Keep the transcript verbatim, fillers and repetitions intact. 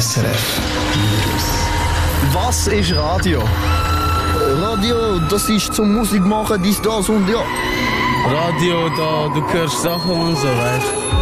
S R F News. Was ist Radio? Radio, das ist zum Musik machen, dies, das und ja. Radio, da du hörst Sachen und so, weißt du.